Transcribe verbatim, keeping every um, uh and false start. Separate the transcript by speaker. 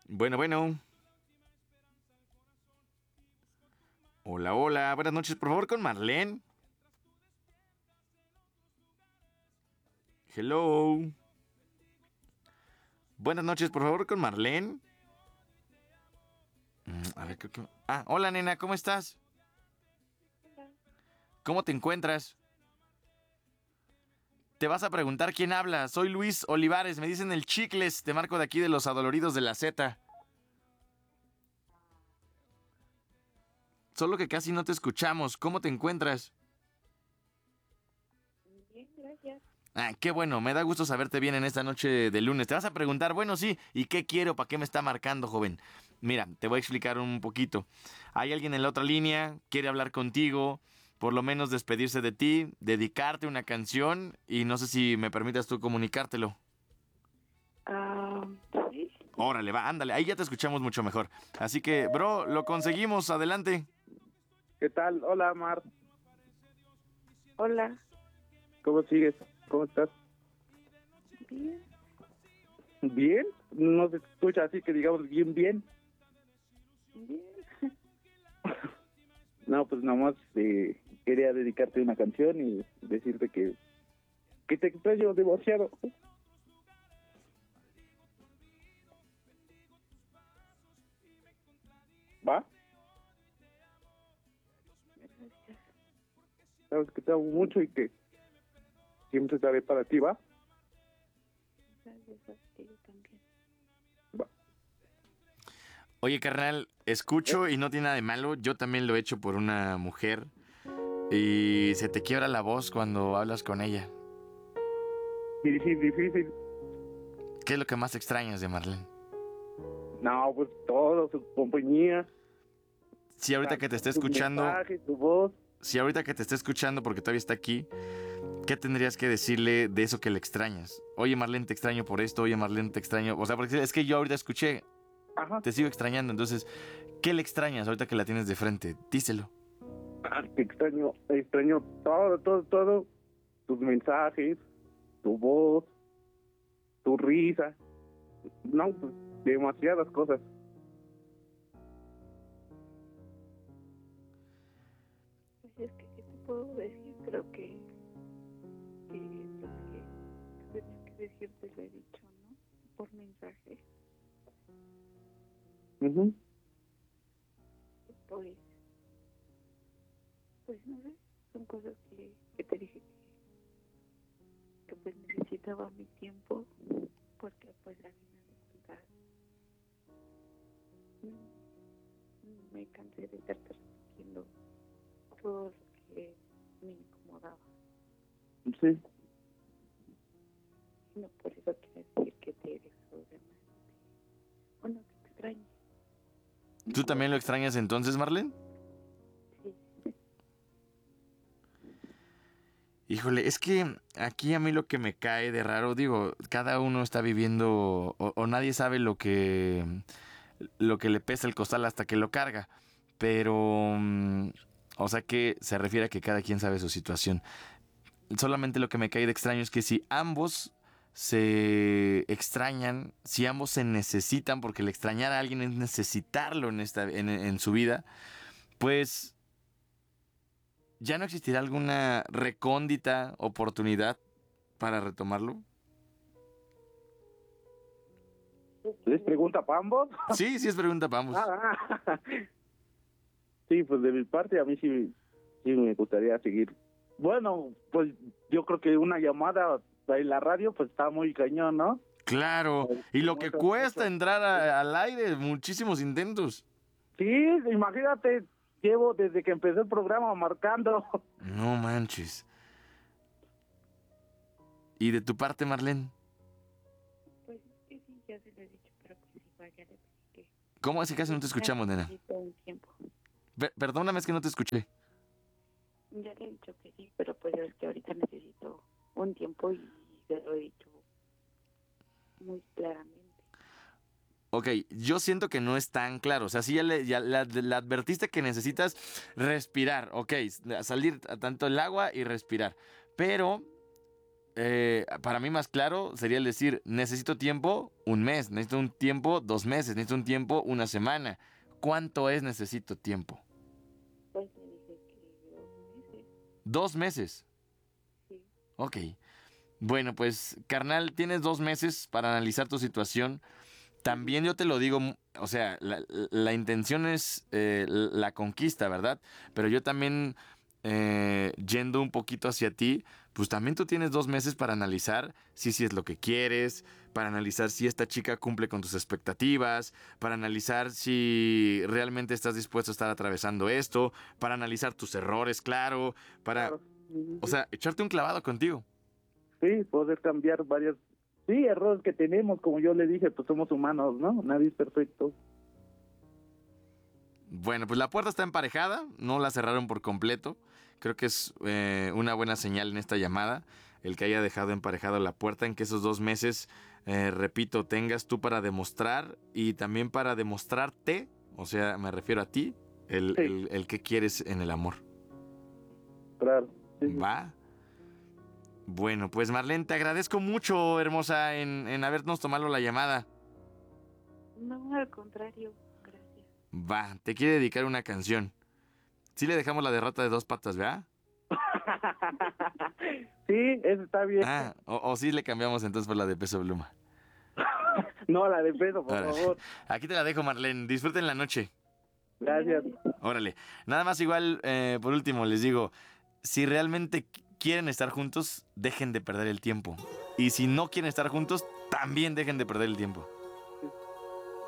Speaker 1: Bueno, bueno. Hola, hola. Buenas noches, por favor, con Marlene. Hello. Buenas noches, por favor, con Marlene. Mm, A ver, creo que... Ah, hola, nena, ¿cómo estás?
Speaker 2: Hola.
Speaker 1: ¿Cómo te encuentras? Te vas a preguntar quién habla. Soy Luis Olivares, me dicen el Chicles. Te marco de aquí de los Adoloridos de la Z. Solo que casi no te escuchamos. ¿Cómo te encuentras?
Speaker 2: Bien, gracias.
Speaker 1: Ah, qué bueno, me da gusto saberte bien en esta noche de lunes. Te vas a preguntar, bueno, sí, ¿y qué quiero? ¿Para qué me está marcando, joven? Mira, te voy a explicar un poquito. Hay alguien en la otra línea, quiere hablar contigo, por lo menos despedirse de ti, dedicarte una canción y no sé si me permitas tú comunicártelo.
Speaker 2: Ah, sí.
Speaker 1: Órale, va, ándale, ahí ya te escuchamos mucho mejor. Así que, bro, lo conseguimos, adelante.
Speaker 3: ¿Qué tal? Hola, Mar.
Speaker 2: Hola.
Speaker 3: ¿Cómo sigues? ¿Cómo estás?
Speaker 2: Bien.
Speaker 3: ¿Bien? No se escucha así que digamos bien, bien.
Speaker 2: Bien.
Speaker 3: No, pues nomás eh, quería dedicarte una canción y decirte que, que te extraño demasiado. ¿Va?
Speaker 2: Gracias.
Speaker 3: Sabes que te amo mucho y que siempre estaré para ti, ¿va?
Speaker 2: Gracias a ti también.
Speaker 3: Va.
Speaker 1: Oye, carnal, escucho y no tiene nada de malo. Yo también lo he hecho por una mujer. Y se te quiebra la voz cuando hablas con ella.
Speaker 3: Difícil, difícil.
Speaker 1: ¿Qué es lo que más extrañas de Marlene?
Speaker 3: No, pues todo, su compañía.
Speaker 1: Si ahorita que te esté
Speaker 3: Tu
Speaker 1: escuchando,
Speaker 3: mensaje, tu voz.
Speaker 1: si ahorita que te esté escuchando porque todavía está aquí, ¿qué tendrías que decirle de eso que le extrañas? Oye, Marlene, te extraño por esto. Oye, Marlene, te extraño. O sea, porque es que yo ahorita escuché,
Speaker 3: Ajá.
Speaker 1: te sigo extrañando. Entonces, ¿qué le extrañas ahorita que la tienes de frente? Díselo.
Speaker 3: Ah, te extraño, extraño todo, todo, todo. Tus mensajes, tu voz, tu risa. No, pues demasiadas cosas.
Speaker 2: Pues es que, ¿qué te puedo decir? Creo que, que lo que tenía que decir te lo he dicho, ¿no? Por mensaje.
Speaker 3: Uh-huh.
Speaker 2: Pues, pues no sé. Son cosas que, que te dije que, que pues necesitaba mi tiempo. Porque pues al final de cuentas mm, me cansé de estar repitiendo todo lo que me incomodaba.
Speaker 3: Sí.
Speaker 2: No por eso quiere decir que te he dejado de amar. Bueno, que te extrañe.
Speaker 1: ¿Tú también lo extrañas entonces, Marlene?
Speaker 2: Sí.
Speaker 1: Híjole, es que aquí a mí lo que me cae de raro, digo, cada uno está viviendo o, o nadie sabe lo que lo que le pesa el costal hasta que lo carga, pero mm, o sea que se refiere a que cada quien sabe su situación. Solamente lo que me cae de extraño es que si ambos se extrañan, si ambos se necesitan, porque el extrañar a alguien es necesitarlo en esta en, en su vida, pues ¿ya no existirá alguna recóndita oportunidad para retomarlo?
Speaker 3: ¿Les pregunta para ambos?
Speaker 1: Sí, sí es pregunta para ambos.
Speaker 3: Ah, sí, pues de mi parte a mí sí, sí me gustaría seguir. Bueno, pues yo creo que una llamada en la radio pues está muy cañón, ¿no?
Speaker 1: Claro, y lo que
Speaker 3: Mucho,
Speaker 1: cuesta
Speaker 3: mucho.
Speaker 1: entrar a- al aire, muchísimos intentos.
Speaker 3: Sí, imagínate, llevo desde que empezó el programa marcando.
Speaker 1: No manches. ¿Y de tu parte, Marlene?
Speaker 2: Pues que sí, ya se lo he dicho, pero pues igual ya le pedí que
Speaker 1: ¿Cómo es que casi no te
Speaker 2: ya
Speaker 1: escuchamos, nena?
Speaker 2: necesito un tiempo.
Speaker 1: Pe- perdóname, es que no te escuché.
Speaker 2: Ya le he dicho que sí, pero pues es que ahorita necesito un tiempo y se lo he dicho muy claramente.
Speaker 1: Ok, yo siento que no es tan claro. O sea, sí ya le, ya la- le advertiste que necesitas respirar. Ok, salir a tanto el agua y respirar. Pero eh, para mí más claro sería el decir, necesito tiempo un mes, necesito un tiempo dos meses, necesito un tiempo una semana. ¿Cuánto es necesito tiempo?
Speaker 2: Pues le dije que dos meses.
Speaker 1: ¿Dos meses?
Speaker 2: Sí.
Speaker 1: Ok. Bueno, pues, carnal, tienes dos meses para analizar tu situación. También yo te lo digo, m- o sea, la, la intención es eh, la conquista, ¿verdad? Pero yo también, eh, yendo un poquito hacia ti, pues también tú tienes dos meses para analizar si, si es lo que quieres, para analizar si esta chica cumple con tus expectativas, para analizar si realmente estás dispuesto a estar atravesando esto, para analizar tus errores, claro, para,
Speaker 3: Claro.
Speaker 1: o sea, echarte un clavado contigo.
Speaker 3: Sí, poder cambiar varias, sí, errores que tenemos, como yo le dije, pues somos humanos, ¿no? Nadie es perfecto.
Speaker 1: Bueno, pues la puerta está emparejada, no la cerraron por completo. Creo que es eh, una buena señal en esta llamada el que haya dejado emparejada la puerta, en que esos dos meses, eh, repito, tengas tú para demostrar y también para demostrarte, o sea, me refiero a ti, el,
Speaker 3: Sí.
Speaker 1: el, el que quieres en el amor.
Speaker 3: Claro. Sí, sí.
Speaker 1: ¿Va? Bueno, pues Marlene, te agradezco mucho, hermosa, en, en habernos tomado la llamada.
Speaker 2: No, al contrario, gracias.
Speaker 1: Va, te quiere dedicar una canción. Sí le dejamos la derrota de dos patas, ¿verdad?
Speaker 3: Sí, eso está bien.
Speaker 1: Ah, o, o sí le cambiamos entonces por la de Peso Pluma.
Speaker 3: No, la de peso, por
Speaker 1: Órale.
Speaker 3: favor.
Speaker 1: Aquí te la dejo, Marlene. Disfruten la noche.
Speaker 3: Gracias.
Speaker 1: Órale. Nada más igual, eh, por último, les digo, si realmente qu- quieren estar juntos, dejen de perder el tiempo. Y si no quieren estar juntos, también dejen de perder el tiempo.